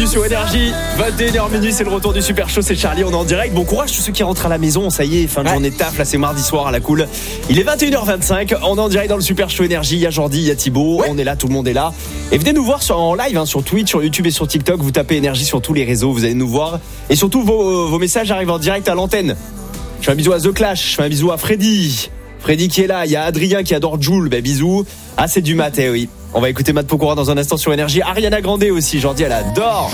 sur Énergie. 21h minuit, c'est le retour du Super Show, c'est Charlie, on est en direct. Bon courage tous ceux qui rentrent à la maison, ça y est, fin de journée de taf, là c'est mardi soir à la cool. Il est 21h25, on est en direct dans le Super Show Énergie, il y a Jordi, il y a Thibaut, on est là, tout le monde est là. Et venez nous voir en live, sur Twitch, sur YouTube et sur TikTok, vous tapez Énergie sur tous les réseaux, vous allez nous voir. Et surtout vos messages arrivent en direct à l'antenne. Je fais un bisou à The Clash, je fais un bisou à Freddy qui est là, il y a Adrien qui adore Joule, bisous. Ah c'est du mat, oui. On va écouter Matt Pokora dans un instant sur Énergie. Ariana Grande aussi, Jordi elle adore.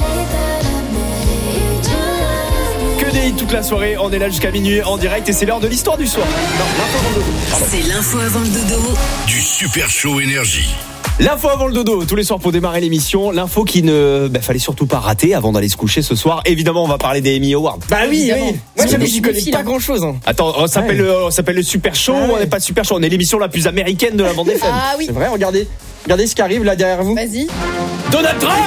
Que des hits toute la soirée, on est là jusqu'à minuit en direct et c'est l'heure de l'histoire du soir. C'est l'info avant le dodo du Super Show Énergie. L'info avant le dodo, tous les soirs pour démarrer l'émission. L'info qui ne fallait surtout pas rater avant d'aller se coucher ce soir. Évidemment, on va parler des Emmy Awards. Bah oui. Moi, j'y connais pas grand-chose. Attends, on s'appelle le Super Show. On n'est pas Super Show, on est l'émission la plus américaine de la bande FM. Ah oui. C'est vrai, regardez ce qui arrive là derrière vous. Vas-y. Donald Trump.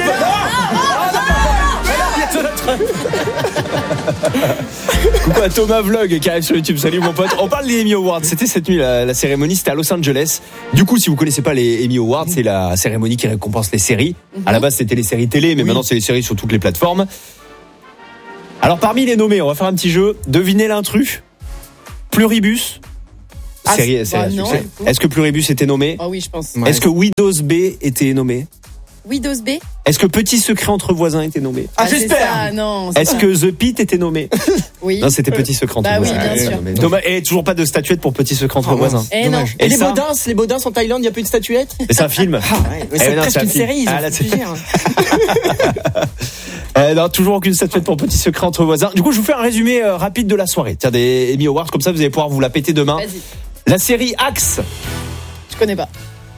Coucou à Thomas Vlog qui arrive sur YouTube. Salut mon pote. On parle des Emmy Awards. C'était cette nuit la cérémonie, c'était à Los Angeles. Du coup, si vous connaissez pas les Emmy Awards, c'est la cérémonie qui récompense les séries. À la base, c'était les séries télé, mais maintenant c'est les séries sur toutes les plateformes. Alors parmi les nommés, on va faire un petit jeu. Devinez l'intrus. Pluribus. Série succès. Est-ce que Pluribus était nommé? Ah oui, je pense. Ouais. Est-ce que Windows B était nommé? Windows B. Est-ce que Petit Secret entre voisins était nommé? J'espère. Non. Est-ce que The Pit était nommé? Oui. Non, c'était Petit Secret entre voisins. Oui, bien sûr. Dommage. Et toujours pas de statuette pour Petit Secret entre voisins. Non. Et les Baudins en Thaïlande, il n'y a plus de statuette. C'est un film. Mais c'est presque une série. Non, toujours aucune statuette pour Petit Secret entre voisins. Du coup, je vous fais un résumé rapide de la soirée. Tiens, des Emmy Awards, comme ça vous allez pouvoir vous la péter demain. Vas-y. La série Axe. Je connais pas.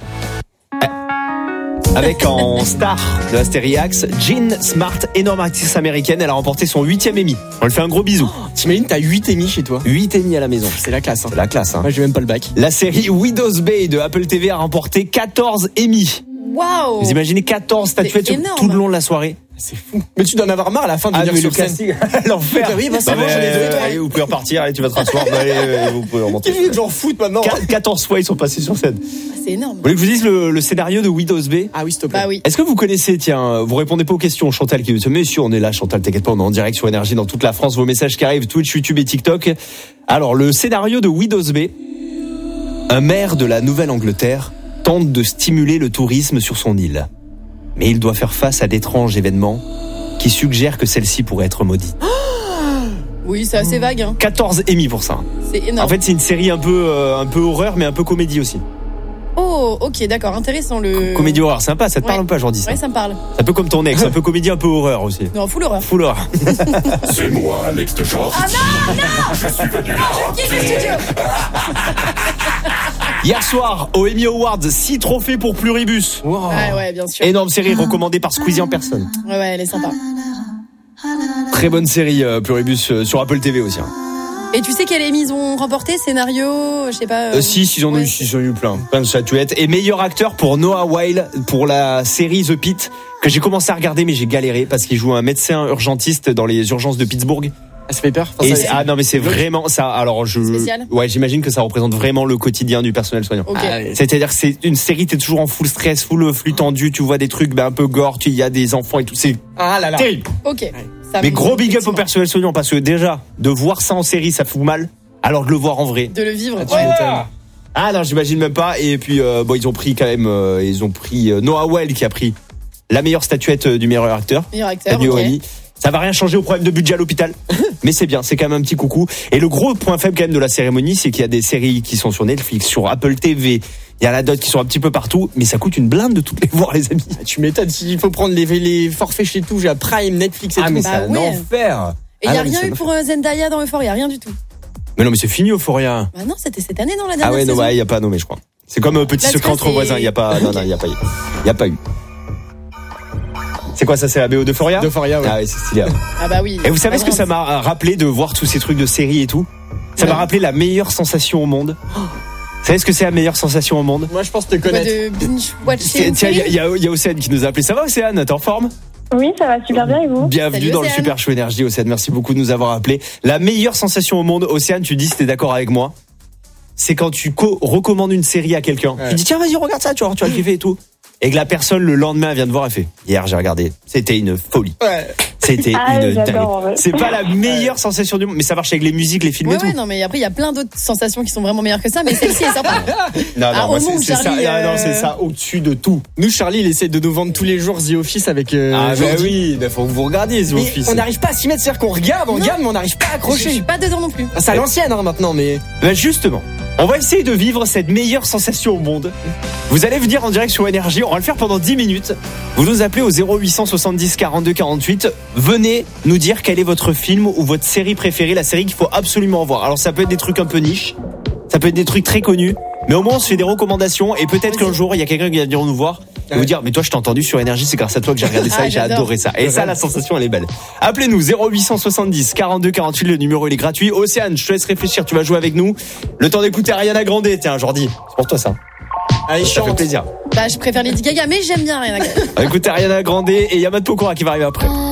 Avec en star de la série Axe, Jean Smart, énorme actrice américaine. Elle a remporté son 8e Emmy. On lui fait un gros bisou. T'imagines, t'as 8 Emmy chez toi. 8 Emmy à la maison. C'est la classe. C'est la classe. Moi, j'ai même pas le bac. La série Widow's Bay de Apple TV a remporté 14 Emmy. Waouh. Vous imaginez 14 statuettes tout le long de la soirée? C'est fou. Mais tu dois en avoir marre à la fin de venir sur scène. L'enfer. Oui, c'est bon, j'en ai deux. Allez, vous pouvez repartir, allez, tu vas te rasseoir. Allez, vous pouvez remonter. Qu'est-ce que j'en foute maintenant? 14 fois ils sont passés sur scène. C'est énorme. Vous voulez que je vous dise le scénario de Widow's Bay? Ah oui, s'il te plaît. Bah oui. Est-ce que vous connaissez, vous répondez pas aux questions, Chantal qui dit, mais si on est là, Chantal, t'inquiète pas, on est en direct sur Énergie dans toute la France, vos messages qui arrivent, Twitch, YouTube et TikTok. Alors, le scénario de Widow's Bay, un maire de la Nouvelle-Angleterre tente de stimuler le tourisme sur son île. Mais il doit faire face à d'étranges événements qui suggèrent que celle-ci pourrait être maudite. Oui, c'est assez vague. 14 Emmy pour ça. C'est énorme. En fait, c'est une série un peu horreur, mais un peu comédie aussi. Oh, ok, d'accord, intéressant Comédie horreur, sympa, ça te parle un peu, Jordi, ça? Ouais, ça me parle. C'est un peu comme ton ex, un peu comédie, un peu horreur aussi. Non, full horreur. Full horreur. C'est moi, Alex de Jordi. Ah non, je suis venu là. Je quitte le studio. Hier soir, aux Emmy Awards, 6 trophées pour Pluribus. Wow. Ouais, bien sûr. Énorme série recommandée par Squeezie en personne. Ouais, elle est sympa. Très bonne série, Pluribus, sur Apple TV aussi. Et tu sais quel Emmy ils ont remporté? Scénario, je sais pas. Si, ils ont eu plein de statuettes. Et meilleur acteur pour Noah Wyle pour la série The Pit, que j'ai commencé à regarder, mais j'ai galéré parce qu'il joue un médecin urgentiste dans les urgences de Pittsburgh. Ça fait peur. Non, mais c'est vraiment ça. Alors spécial. Ouais, j'imagine que ça représente vraiment le quotidien du personnel soignant. Okay. C'est-à-dire que c'est une série, t'es toujours en full stress, full flux tendu, tu vois des trucs un peu gore, il y a des enfants et tout, c'est terrible. Ok. Mais gros big up au personnel soignant parce que déjà de voir ça en série, ça fout mal, alors de le voir en vrai. De le vivre. Ah non, j'imagine même pas. Et puis ils ont pris quand même, Noah Wyle qui a pris la meilleure statuette du meilleur acteur. Ok. Ça va rien changer au problème de budget à l'hôpital, mais c'est bien, c'est quand même un petit coucou. Et le gros point faible quand même de la cérémonie, c'est qu'il y a des séries qui sont sur Netflix, sur Apple TV, il y en a d'autres qui sont un petit peu partout, mais ça coûte une blinde de toutes les voir, les amis. Tu m'étonnes, s'il faut prendre les forfaits chez tout, j'ai Prime, Netflix et tout. Mais c'est un enfer. Et il n'y a rien eu pour Zendaya dans Euphoria, rien du tout. Mais non, mais c'est fini Euphoria. Bah non, c'était cette année dans la dernière saison. Ah ouais, il n'y a pas nommé, je crois. C'est comme Petit Secret entre voisins, il n'y a pas, non, il n'y a pas eu. C'est quoi ça, c'est la BO d'Euphoria? D'Euphoria, ouais. Ah ouais, c'est stylé. Ah bah oui. Et vous savez ce que ça m'a rappelé de voir tous ces trucs de séries et tout? Ça m'a rappelé la meilleure sensation au monde. Vous savez ce que c'est la meilleure sensation au monde? Moi, je pense te connaître. De binge-watching. Tiens, il y a Océane qui nous a appelé. Ça va, Océane? T'es en forme? Oui, ça va super bien et vous? Bienvenue Salut, dans Océane. le Super Show Énergie, Océane. Merci beaucoup de nous avoir appelé. La meilleure sensation au monde, Océane, tu dis si t'es d'accord avec moi, c'est quand tu recommandes une série à quelqu'un. Ouais. Tu dis tiens, vas-y, regarde ça, tu vas le kiffer et tout. et que la personne le lendemain vient de voir, elle fait hier j'ai regardé, c'était une folie. Ouais. C'était une j'adore, dingue. ouais. C'est pas la meilleure sensation du monde, mais ça marche avec les musiques, les films et tout. Ouais, non, mais après, il y a plein d'autres sensations qui sont vraiment meilleures que ça, mais celle-ci est sympa. Non, au moi, monde, c'est ça. Charlie, Non, c'est ça au-dessus de tout. Nous, Charlie, il essaie de nous vendre tous les jours The Office avec. Oui, faut que vous regardiez The Mais Office. on n'arrive pas à s'y mettre, c'est-à-dire qu'on regarde, mais on n'arrive pas à Je accrocher. suis pas dedans non plus. C'est à l'ancienne maintenant, mais. Ben justement, on va essayer de vivre cette meilleure sensation au monde. Vous allez venir en direct sur Énergie, on va le faire pendant 10 minutes. Vous nous appelez au 0870 42 48. Venez nous dire quel est votre film ou votre série préférée, la série qu'il faut absolument voir. Alors ça peut être des trucs un peu niche, ça peut être des trucs très connus, mais au moins on se fait des recommandations et peut-être qu'un jour il y a quelqu'un qui va venir nous voir et vous dire mais toi je t'ai entendu sur Énergie, c'est grâce à toi que j'ai regardé ça et j'ai j'adore. adoré ça. Et ça, la sensation elle est belle. Appelez-nous 0870 42 48, le numéro il est gratuit. Océane, je te laisse réfléchir, tu vas jouer avec nous. Le temps d'écouter Ariana Grande, tiens Jordi, c'est pour toi ça. Allez, Ça fait chante. plaisir. Bah, je préfère Lady Gaga, mais j'aime bien Ariana Grande. Écoutez Ariana Grande et Yamato Pokora qui va arriver après.